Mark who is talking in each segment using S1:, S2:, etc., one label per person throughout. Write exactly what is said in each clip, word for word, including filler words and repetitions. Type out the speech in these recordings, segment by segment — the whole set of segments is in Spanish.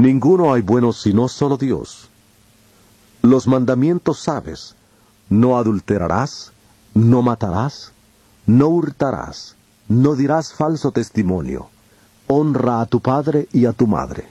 S1: Ninguno hay bueno sino solo Dios. Los mandamientos sabes: no adulterarás, no matarás, no hurtarás, no dirás falso testimonio, honra a tu padre y a tu madre.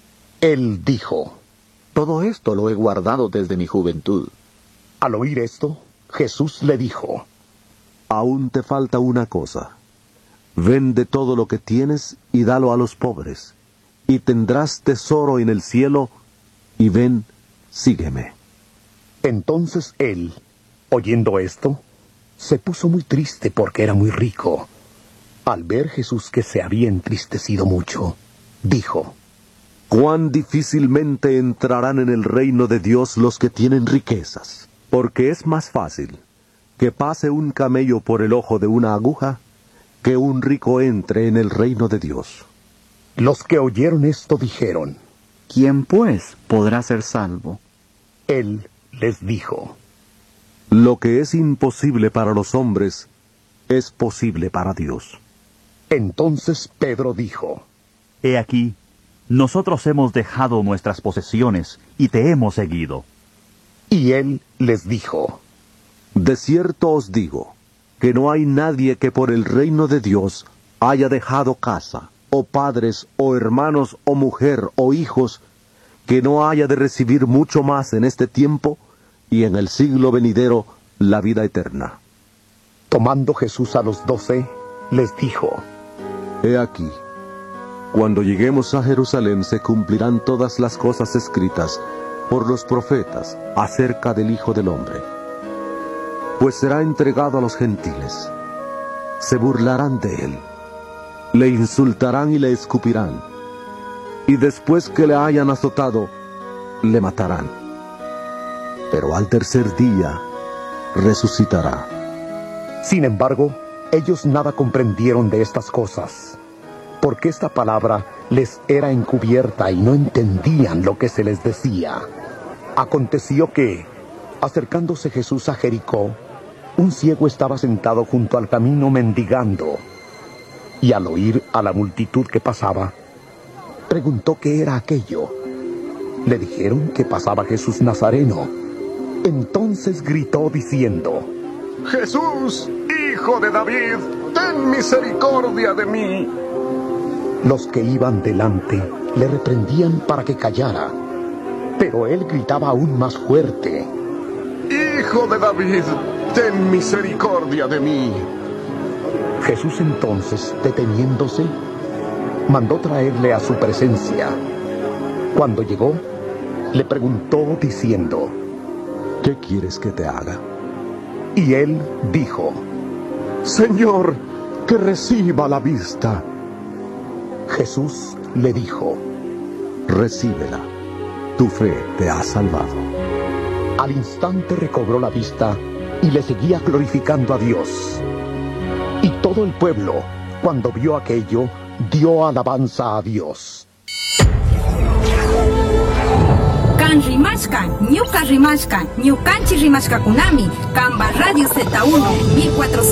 S2: Él dijo: todo esto lo he guardado desde mi juventud. Al oír esto, Jesús le dijo:
S1: aún te falta una cosa. Vende todo lo que tienes y dalo a los pobres, y tendrás tesoro en el cielo, y ven, sígueme.
S2: Entonces él, oyendo esto, se puso muy triste porque era muy rico. Al ver Jesús que se había entristecido mucho, dijo:
S1: cuán difícilmente entrarán en el reino de Dios los que tienen riquezas, porque es más fácil que pase un camello por el ojo de una aguja, que un rico entre en el reino de Dios.
S2: Los que oyeron esto dijeron:
S3: ¿quién pues podrá ser salvo?
S2: Él les dijo:
S1: lo que es imposible para los hombres, es posible para Dios.
S2: Entonces Pedro dijo:
S4: he aquí, nosotros hemos dejado nuestras posesiones y te hemos seguido.
S2: Y él les dijo:
S1: de cierto os digo, que no hay nadie que por el reino de Dios haya dejado casa, o padres, o hermanos, o mujer, o hijos, que no haya de recibir mucho más en este tiempo, y en el siglo venidero la vida eterna.
S2: Tomando Jesús a los doce, les dijo:
S1: he aquí, cuando lleguemos a Jerusalén se cumplirán todas las cosas escritas por los profetas acerca del Hijo del Hombre. Pues será entregado a los gentiles. Se burlarán de él, le insultarán y le escupirán, y después que le hayan azotado, le matarán. Pero al tercer día resucitará.
S2: Sin embargo, ellos nada comprendieron de estas cosas, porque esta palabra les era encubierta y no entendían lo que se les decía. Aconteció que, acercándose Jesús a Jericó, un ciego estaba sentado junto al camino mendigando, y al oír a la multitud que pasaba, preguntó qué era aquello. Le dijeron que pasaba Jesús Nazareno. Entonces gritó diciendo:
S5: Jesús, hijo de David, ten misericordia de mí.
S2: Los que iban delante le reprendían para que callara, pero él gritaba aún más fuerte:
S5: Hijo de David, ten misericordia de mí.
S2: Jesús entonces, deteniéndose, mandó traerle a su presencia. Cuando llegó, le preguntó diciendo:
S1: ¿qué quieres que te haga?
S2: Y él dijo:
S5: Señor, que reciba la vista.
S2: Jesús le dijo:
S1: recíbela, tu fe te ha salvado.
S2: Al instante recobró la vista y le seguía glorificando a Dios. Y todo el pueblo, cuando vio aquello, dio alabanza a Dios.
S6: Kan rimashka, ñuka rimashka, ñukanchi rimashkakunami, Kamba Radio Z uno, mil cuatrocientos